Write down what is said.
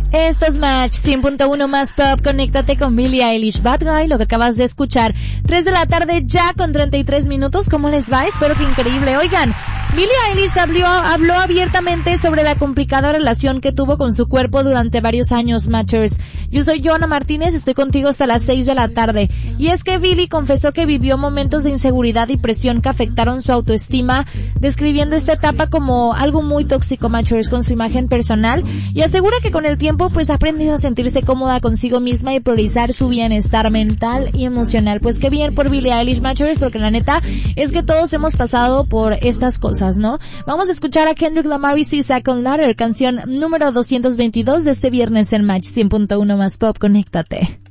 Esto es Match 100.1 más Pop. Conéctate con Billie Eilish, Bad Guy, lo que acabas de escuchar. 3 de la tarde ya con 33 minutos. ¿Cómo les va? Espero que increíble. Oigan, Billie Eilish habló abiertamente sobre la complicada relación que tuvo con su cuerpo durante varios años, Matchers. Yo soy Joana Martínez, estoy contigo hasta las 6 de la tarde. Y es que Billie confesó que vivió momentos de inseguridad y presión que afectaron su autoestima, describiendo esta etapa como algo muy tóxico, Matchers, con su imagen personal, y asegura que con el tiempo pues ha aprendido a sentirse cómoda consigo misma y priorizar su bienestar mental y emocional. Pues qué bien por Billie Eilish, Matchers, porque la neta es que todos hemos pasado por estas cosas, ¿no? Vamos a escuchar a Kendrick Lamar y SZA con Ladder, canción número 222 de este viernes en Match 100.1 más Pop. Conéctate.